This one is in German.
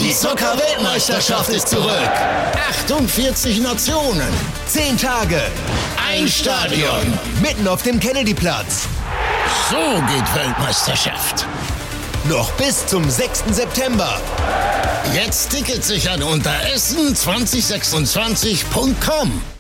Die Zucker-Weltmeisterschaft ist zurück. 48 Nationen. 10 Tage. Ein Stadion. Mitten auf dem Kennedyplatz. So geht Weltmeisterschaft. Noch bis zum 6. September. Jetzt Tickets sichern unter essen2026.com.